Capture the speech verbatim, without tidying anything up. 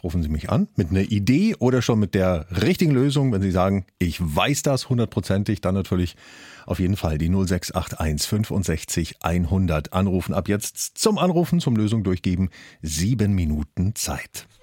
rufen Sie mich an mit einer Idee oder schon mit der richtigen Lösung. Wenn Sie sagen, ich weiß das hundertprozentig, dann natürlich auf jeden Fall die null sechs acht eins fünfundsechzig hundert anrufen. Ab jetzt zum Anrufen, zum Lösung durchgeben. Sieben Minuten Zeit.